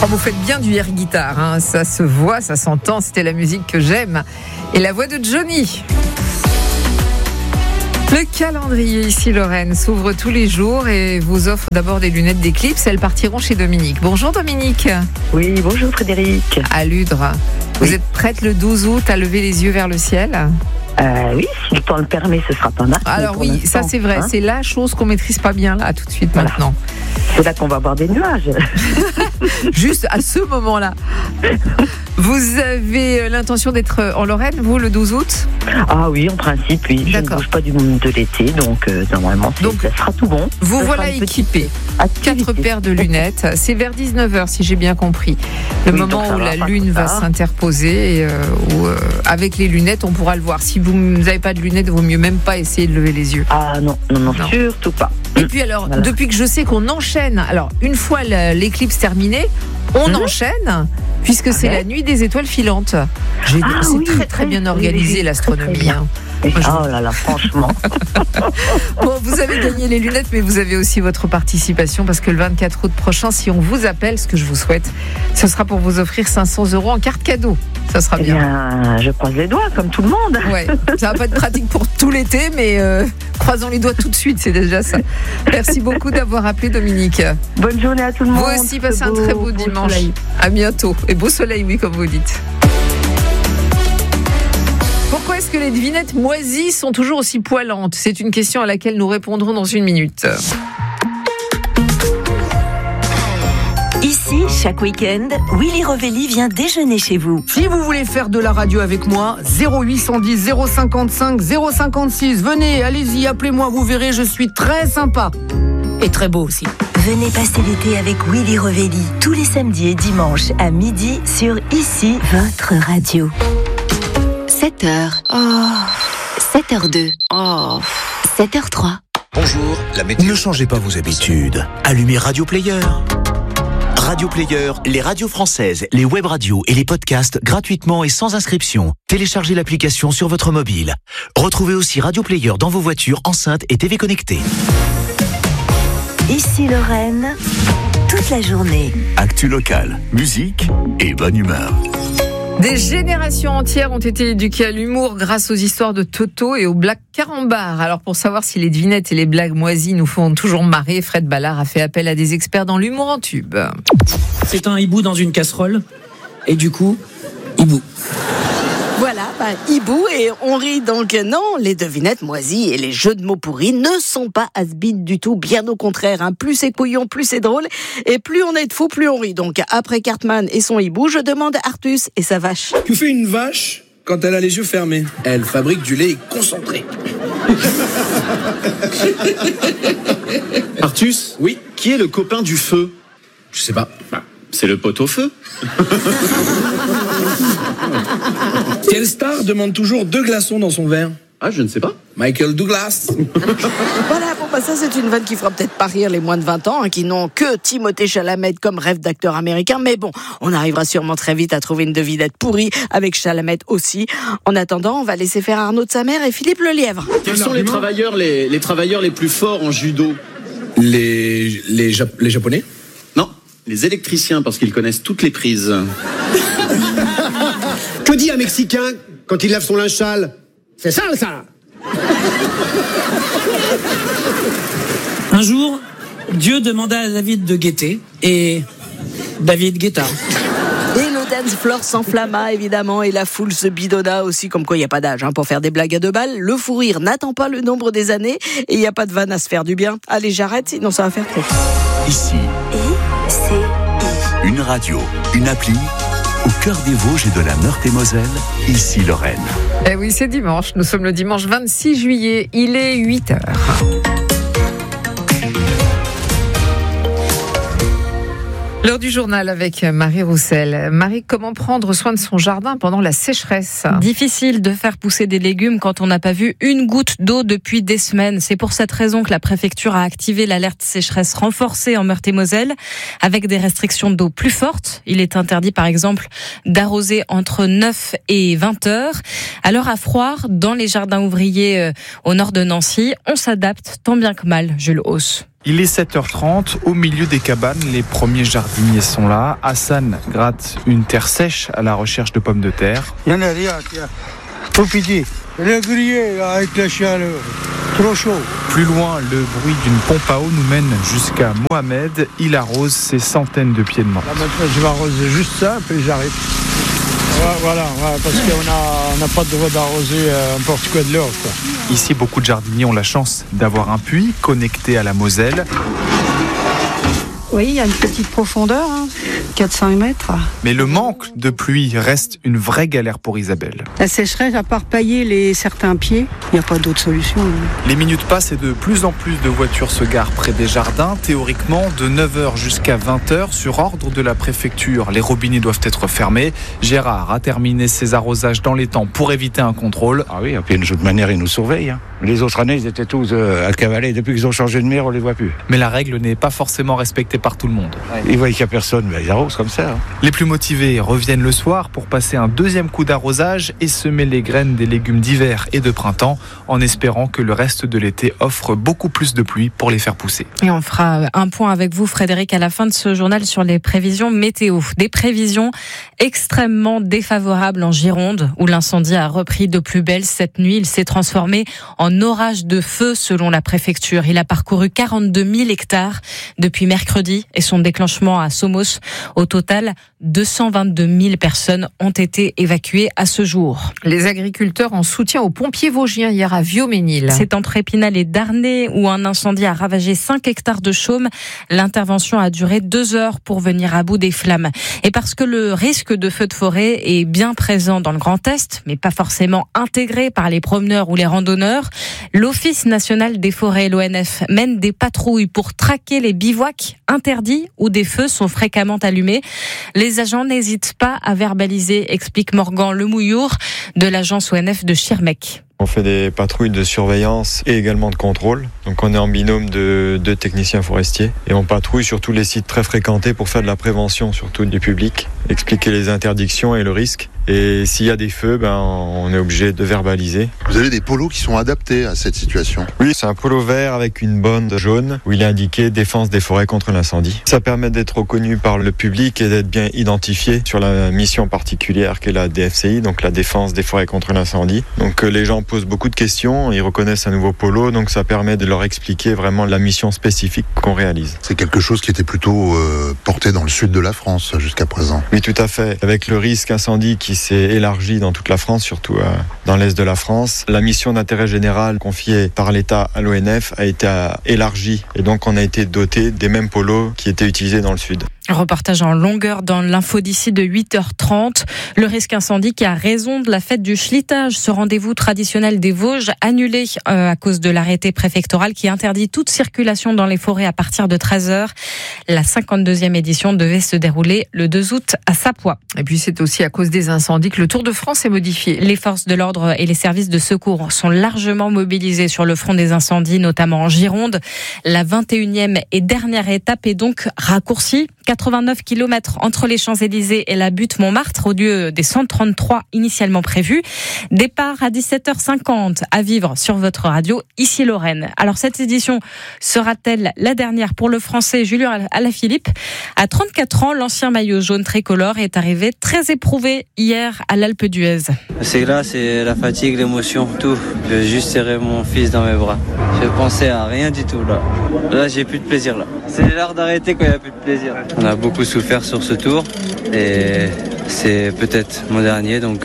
Oh, vous faites bien du air guitare, hein. Ça se voit, ça s'entend, c'était la musique que j'aime. Et la voix de Johnny. Le calendrier ici, Lorraine, s'ouvre tous les jours et vous offre d'abord des lunettes d'éclipse. Elles partiront chez Dominique. Bonjour Dominique. Oui, bonjour Frédéric. À Ludre. Vous êtes prête le 12 août à lever les yeux vers le ciel ? Oui, si le temps le permet, ce sera pas mal. Alors oui, ça c'est vrai, c'est la chose qu'on maîtrise pas bien là, tout de suite maintenant. C'est là qu'on va avoir des nuages. Juste à ce moment-là. Vous avez l'intention d'être en Lorraine, vous, le 12 août ? Ah oui, en principe, oui. Je ne bouge pas du monde de l'été, donc normalement, ça sera tout bon. Vous voilà équipé. 4 paires de lunettes. C'est vers 19h, si j'ai bien compris. Le moment où la lune va s'interposer et où, avec les lunettes, on pourra le voir. Si vous n'avez pas de lunettes, il vaut mieux même pas essayer de lever les yeux. Ah non, surtout pas. Et puis alors, depuis que je sais qu'on enchaîne, alors une fois l'éclipse terminée, on enchaîne, puisque c'est la nuit des étoiles filantes. C'est très bien organisé, l'astronomie. Oh là là, franchement. Bon, vous avez gagné les lunettes, mais vous avez aussi votre participation, parce que le 24 août prochain, si on vous appelle, ce que je vous souhaite, ce sera pour vous offrir 500 € en carte cadeau. Ça sera bien. Je croise les doigts, comme tout le monde. Ouais, ça va pas être pratique pour tout l'été, mais croisons les doigts tout de suite, c'est déjà ça. Merci beaucoup d'avoir appelé, Dominique. Bonne journée à tout le monde. Vous aussi, passez un très beau dimanche. Soleil. À bientôt. Et beau soleil, oui, comme vous dites. Pourquoi est-ce que les devinettes moisies sont toujours aussi poilantes ? C'est une question à laquelle nous répondrons dans une minute. Ici, chaque week-end, Willy Rovelli vient déjeuner chez vous. Si vous voulez faire de la radio avec moi, 0810 055 056. Venez, allez-y, appelez-moi, vous verrez, je suis très sympa. Et très beau aussi. Venez passer l'été avec Willy Rovelli, tous les samedis et dimanches à midi sur Ici, votre radio. 7h. 7h02. 7h03. Bonjour, la météo. Ne changez pas vos habitudes. Allumez Radio Player. Radio Player, les radios françaises, les web radios et les podcasts gratuitement et sans inscription. Téléchargez l'application sur votre mobile. Retrouvez aussi Radio Player dans vos voitures, enceintes et TV connectées. Ici Lorraine, toute la journée. Actu locale, musique et bonne humeur. Des générations entières ont été éduquées à l'humour grâce aux histoires de Toto et aux blagues carambars. Alors pour savoir si les devinettes et les blagues moisies nous font toujours marrer, Fred Ballard a fait appel à des experts dans l'humour en tube. C'est un hibou dans une casserole et du coup, hibou. Voilà, hibou, et on rit donc. Non, les devinettes moisies et les jeux de mots pourris ne sont pas has-been du tout, bien au contraire. Plus c'est couillon, plus c'est drôle, et plus on est de fous, plus on rit. Donc après Cartman et son hibou, je demande à Artus et sa vache. Que fait une vache quand elle a les yeux fermés ? Elle fabrique du lait concentré. Artus ? Oui. Qui est le copain du feu ? Je sais pas. C'est le pot au feu. Quelle star demande toujours 2 glaçons dans son verre ? Ah, je ne sais pas. Michael Douglas. Voilà, ça c'est une vanne qui fera peut-être pas rire les moins de 20 ans, qui n'ont que Timothée Chalamet comme rêve d'acteur américain, mais bon, on arrivera sûrement très vite à trouver une devinette pourrie avec Chalamet aussi. En attendant, on va laisser faire Arnaud de sa mère et Philippe Lelièvre. Quels sont les travailleurs les plus forts en judo ? Les Japonais ? Non, les électriciens, parce qu'ils connaissent toutes les prises. Que dit un Mexicain quand il lave son linge sale ? C'est sale, ça. Un jour, Dieu demanda à David de guetter et David guetta. Et le dance floor s'enflamma évidemment et la foule se bidonna aussi, comme quoi il n'y a pas d'âge pour faire des blagues à 2 balles. Le fou rire n'attend pas le nombre des années et il n'y a pas de vanne à se faire du bien. Allez, j'arrête, sinon ça va faire trop. Ici, une radio, une appli, au cœur des Vosges et de la Meurthe-et-Moselle, ici Lorraine. Eh oui, c'est dimanche, nous sommes le dimanche 26 juillet, il est 8h. L'heure du journal avec Marie Roussel. Marie, comment prendre soin de son jardin pendant la sécheresse ? Difficile de faire pousser des légumes quand on n'a pas vu une goutte d'eau depuis des semaines. C'est pour cette raison que la préfecture a activé l'alerte sécheresse renforcée en Meurthe-et-Moselle avec des restrictions d'eau plus fortes. Il est interdit par exemple d'arroser entre 9 et 20 heures. Alors à Froire, dans les jardins ouvriers au nord de Nancy, on s'adapte tant bien que mal, Jules Hauss. Il est 7h30, au milieu des cabanes, les premiers jardiniers sont là. Hassan gratte une terre sèche à la recherche de pommes de terre. Il y en a rien, tiens. Faut pitié. Le grillé avec la chaleur. Trop chaud. Plus loin, le bruit d'une pompe à eau nous mène jusqu'à Mohamed. Il arrose ces centaines de pieds de menthe. Là maintenant, je vais arroser juste ça, puis j'arrête. Voilà, parce qu'on n'a pas le droit d'arroser n'importe quoi de l'eau. Ici, beaucoup de jardiniers ont la chance d'avoir un puits connecté à la Moselle. Oui, il y a une petite profondeur, 400 mètres. Mais le manque de pluie reste une vraie galère pour Isabelle. La sécheresse, à part pailler certains pieds, il n'y a pas d'autre solution. Les minutes passent et de plus en plus de voitures se garent près des jardins. Théoriquement, de 9h jusqu'à 20h, sur ordre de la préfecture, les robinets doivent être fermés. Gérard a terminé ses arrosages dans les temps pour éviter un contrôle. Ah oui, et puis de toute manière, ils nous surveillent. Les autres années, ils étaient tous à cavaler. Depuis qu'ils ont changé de maire, on les voit plus. Mais la règle n'est pas forcément respectée par tout le monde. Ils voient qu'il n'y a personne, mais ils arrosent comme ça. Les plus motivés reviennent le soir pour passer un deuxième coup d'arrosage et semer les graines des légumes d'hiver et de printemps, en espérant que le reste de l'été offre beaucoup plus de pluie pour les faire pousser. Et on fera un point avec vous, Frédéric, à la fin de ce journal sur les prévisions météo. Des prévisions extrêmement défavorables en Gironde, où l'incendie a repris de plus belle cette nuit. Il s'est transformé en orage de feu selon la préfecture. Il a parcouru 42 000 hectares depuis mercredi et son déclenchement à Somos. Au total, 222 000 personnes ont été évacuées à ce jour. Les agriculteurs en soutien aux pompiers vosgiens hier à Viauménil. C'est entre Épinal et Darney où un incendie a ravagé 5 hectares de chaume. L'intervention a duré 2 heures pour venir à bout des flammes. Et parce que le risque de feu de forêt est bien présent dans le Grand Est, mais pas forcément intégré par les promeneurs ou les randonneurs, l'Office national des forêts, l'ONF, mène des patrouilles pour traquer les bivouacs interdits où des feux sont fréquemment allumés. Les agents n'hésitent pas à verbaliser, explique Morgan Lemouillour de l'agence ONF de Schirmeck. On fait des patrouilles de surveillance et également de contrôle. Donc on est en binôme de 2 techniciens forestiers et on patrouille sur tous les sites très fréquentés pour faire de la prévention, surtout du public, expliquer les interdictions et le risque. Et s'il y a des feux, on est obligé de verbaliser. Vous avez des polos qui sont adaptés à cette situation? Oui, c'est un polo vert avec une bande jaune où il est indiqué défense des forêts contre l'incendie. Ça permet d'être reconnu par le public et d'être bien identifié sur la mission particulière qu'est la DFCI, donc la défense des forêts contre l'incendie. Donc les gens posent beaucoup de questions, ils reconnaissent un nouveau polo, donc ça permet de leur expliquer vraiment la mission spécifique qu'on réalise. C'est quelque chose qui était plutôt porté dans le sud de la France jusqu'à présent. Oui, tout à fait. Avec le risque incendie qui s'est élargi dans toute la France, surtout dans l'est de la France, la mission d'intérêt général confiée par l'État à l'ONF a été élargie et donc on a été doté des mêmes polos qui étaient utilisés dans le sud. Reportage en longueur dans l'info d'ici de 8h30. Le risque incendie qui a raison de la fête du Schlitage, ce rendez-vous traditionnel des Vosges annulé à cause de l'arrêté préfectoral qui interdit toute circulation dans les forêts à partir de 13h. La 52e édition devait se dérouler le 2 août à Sapois. Et puis c'est aussi à cause des incendies que le Tour de France est modifié. Les forces de l'ordre et les services de secours sont largement mobilisés sur le front des incendies, notamment en Gironde. La 21e et dernière étape est donc raccourcie. 89 km entre les Champs-Élysées et la butte Montmartre au lieu des 133 initialement prévus. Départ à 17h50 à vivre sur votre radio, ici Lorraine. Alors cette édition sera-t-elle la dernière pour le Français Julien Alaphilippe? À 34 ans, l'ancien maillot jaune tricolore est arrivé très éprouvé hier à l'Alpe d'Huez. C'est là, c'est la fatigue, l'émotion, tout. Je vais juste serrer mon fils dans mes bras. Je pensais à rien du tout là. Là, j'ai plus de plaisir là. C'est l'heure d'arrêter quand il n'y a plus de plaisir. On a beaucoup souffert sur ce tour et c'est peut-être mon dernier, donc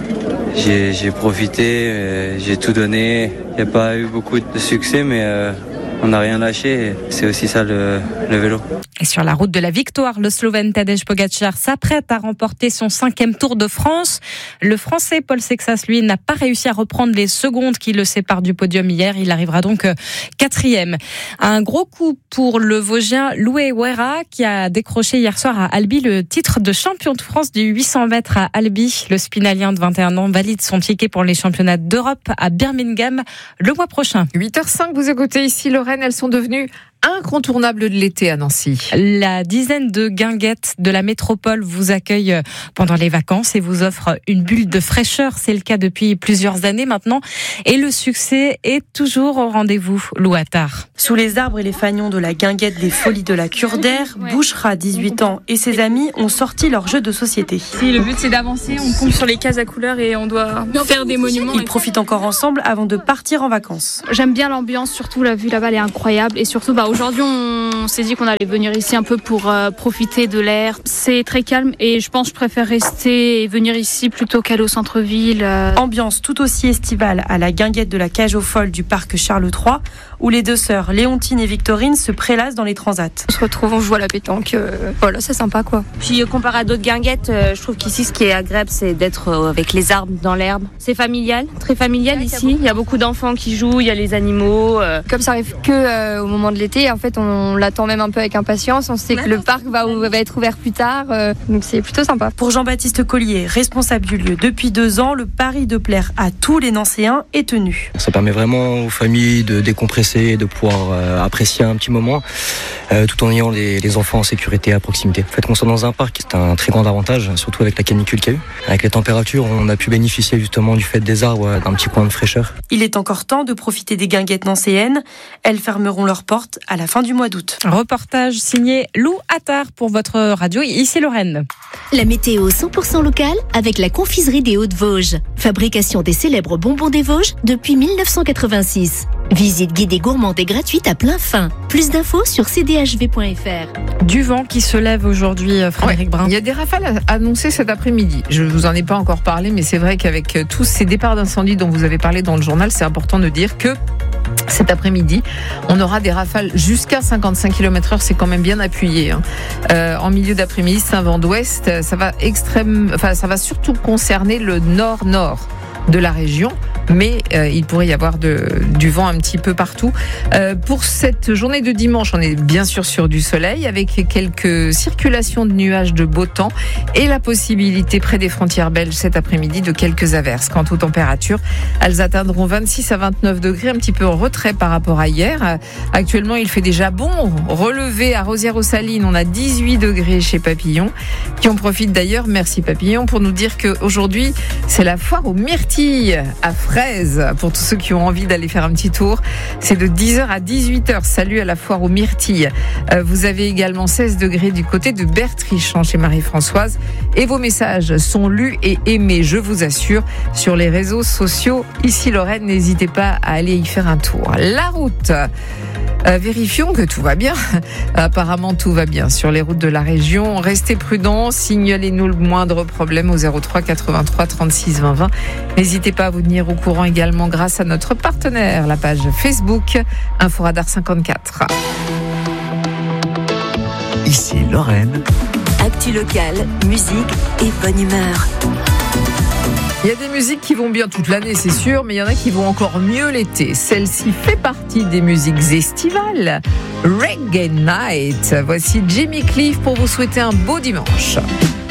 j'ai profité, j'ai tout donné. Il n'y a pas eu beaucoup de succès, mais on n'a rien lâché. C'est aussi ça le vélo. Et sur la route de la victoire, le Slovène Tadej Pogačar s'apprête à remporter son 5e Tour de France. Le Français Paul Sexas, lui, n'a pas réussi à reprendre les secondes qui le séparent du podium hier. Il arrivera donc 4e. Un gros coup pour le Vosgien Loué Huera qui a décroché hier soir à Albi le titre de champion de France du 800 mètres à Albi. Le Spinalien de 21 ans valide son ticket pour les championnats d'Europe à Birmingham le mois prochain. 8h05, vous écoutez ici Lorraine, elles sont devenues incontournable de l'été à Nancy. La dizaine de guinguettes de la métropole vous accueille pendant les vacances et vous offre une bulle de fraîcheur. C'est le cas depuis plusieurs années maintenant. Et le succès est toujours au rendez-vous. Lou Attard. Sous les arbres et les fanions de la guinguette des Folies de la Cure d'Air, Bouchra, 18 ans, et ses amis ont sorti leur jeu de société. Si le but c'est d'avancer, on tombe sur les cases à couleurs et on doit faire des monuments. Ils profitent encore ensemble avant de partir en vacances. J'aime bien l'ambiance, surtout la vue là-bas elle est incroyable. Et surtout aujourd'hui on s'est dit qu'on allait venir ici un peu pour profiter de l'air. C'est très calme et je pense que je préfère rester et venir ici plutôt qu'aller au centre-ville. Ambiance tout aussi estivale à la guinguette de la Cage aux Folles du parc Charles III, où les deux sœurs Léontine et Victorine se prélassent dans les transats. On se retrouve, on joue à la pétanque, voilà, c'est sympa quoi. Puis comparé à d'autres guinguettes, je trouve qu'ici ce qui est agréable c'est d'être avec les arbres dans l'herbe. C'est familial, très familial ici. Il y a beaucoup d'enfants qui jouent, il y a les animaux. Comme ça arrive que au moment de l'été, en fait on l'attend même un peu avec impatience. On sait que le parc va être ouvert plus tard, donc c'est plutôt sympa. Pour Jean-Baptiste Collier, responsable du lieu depuis 2 ans, le pari de plaire à tous les Nancéens est tenu. Ça permet vraiment aux familles de décompresser, de pouvoir apprécier un petit moment, tout en ayant les enfants en sécurité à proximité. Le fait qu'on soit dans un parc, c'est un très grand avantage, surtout avec la canicule qu'il y a eu. Avec les températures, on a pu bénéficier justement du fait des arbres, d'un petit coin de fraîcheur. Il est encore temps de profiter des guinguettes nancéennes. Elles fermeront leurs portes à la fin du mois d'août. Reportage signé Lou Attard pour votre radio, ici Lorraine. La météo 100% locale avec la confiserie des Hauts-de-Vosges. Fabrication des célèbres bonbons des Vosges depuis 1986. Visite guidée gourmande et gratuite à plein fin. Plus d'infos sur cdhv.fr. Du vent qui se lève aujourd'hui, Frédéric Brun. Il y a des rafales annoncées cet après-midi. Je ne vous en ai pas encore parlé, mais c'est vrai qu'avec tous ces départs d'incendie dont vous avez parlé dans le journal, c'est important de dire que cet après-midi, on aura des rafales jusqu'à 55 km/h, c'est quand même bien appuyé. En milieu d'après-midi, c'est un vent d'ouest, ça va surtout concerner le nord-nord de la région, mais il pourrait y avoir du vent un petit peu partout. Pour cette journée de dimanche, on est bien sûr sur du soleil avec quelques circulations de nuages de beau temps et la possibilité près des frontières belges cet après-midi de quelques averses. Quant aux températures, elles atteindront 26 à 29 degrés, un petit peu en retrait par rapport à hier. Actuellement, il fait déjà bon. Relevé à Rosières-aux-Salines, on a 18 degrés chez Papillon, qui en profite d'ailleurs, merci Papillon, pour nous dire qu'aujourd'hui, c'est la foire aux myrtilles à Fraise. Pour tous ceux qui ont envie d'aller faire un petit tour, c'est de 10h à 18h. Salut à la foire aux myrtilles. Vous avez également 16 degrés du côté de Bertrichon chez Marie-Françoise. Et vos messages sont lus et aimés, je vous assure, sur les réseaux sociaux. Ici Lorraine, n'hésitez pas à aller y faire un tour. La route. Vérifions que tout va bien. Apparemment, tout va bien sur les routes de la région. Restez prudents, signalez-nous le moindre problème au 03 83 36 20 20. N'hésitez pas à vous tenir au courant également grâce à notre partenaire, la page Facebook Inforadar 54. Ici Lorraine. Actu locale, musique et bonne humeur. Il y a des musiques qui vont bien toute l'année, c'est sûr, mais il y en a qui vont encore mieux l'été. Celle-ci fait partie des musiques estivales. Reggae Night. Voici Jimmy Cliff pour vous souhaiter un beau dimanche.